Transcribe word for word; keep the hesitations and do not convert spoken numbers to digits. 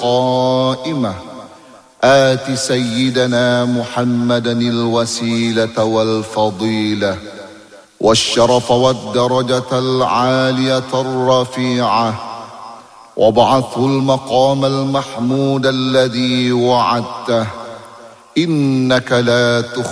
القائمة آت سيدنا محمدا الوسيلة والفضيلة والشرف والدرجة العالية الرفيعة، وابعثه المقام المحمود الذي وعدته، إنك لا تخلف